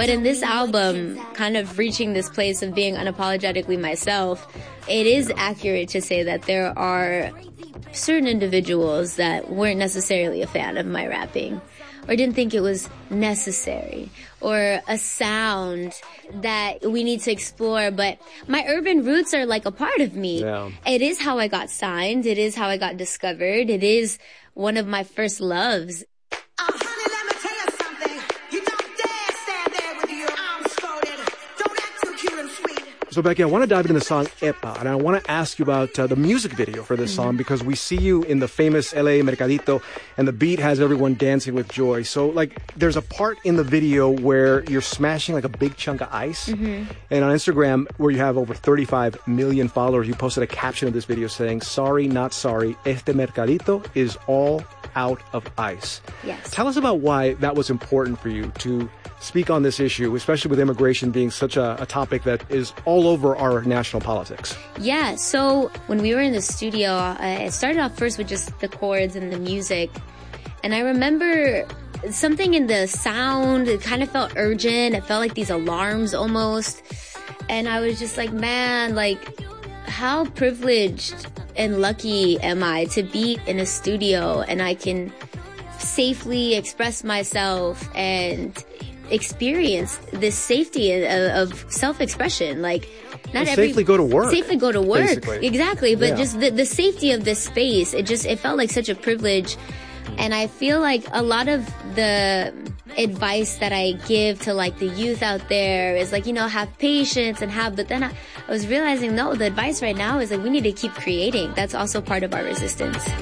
But in this album, kind of reaching this place of being unapologetically myself, it is accurate to say that there are certain individuals that weren't necessarily a fan of my rapping, or didn't think it was necessary, or a sound that we need to explore. But my urban roots are like a part of me. Yeah. It is how I got signed. It is how I got discovered. It is one of my first loves. Honey, let me tell you something. You don't dare stand there with your arms folded. Don't act too cute and sweet. So, Becky, I want to dive into the song Epa, and I want to ask you about the music video for this song, because we see you in the famous LA Mercadito, and the beat has everyone dancing with joy. So, like, there's a part in the video where you're smashing, like, a big chunk of ice. And on Instagram, where you have over 35 million followers, you posted a caption of this video saying, "Sorry, not sorry, este Mercadito is all out of ice." Yes. Tell us about why that was important for you to speak on this issue, especially with immigration being such a topic that is all over our national politics. Yeah, so when we were in the studio, it started off first with just the chords and the music. And I remember something in the sound, it kind of felt urgent. It felt like these alarms almost. And I was just like, man, like, how privileged and lucky am I to be in a studio and I can safely express myself and experience this safety of self-expression. Like, not safely go to work. Safely go to work. Basically. Exactly. But Yeah. just the safety of this space, it felt like such a privilege. And I feel like a lot of the advice that I give to like the youth out there is like, have patience but then I was realizing, no, the advice right now is like we need to keep creating. That's also part of our resistance.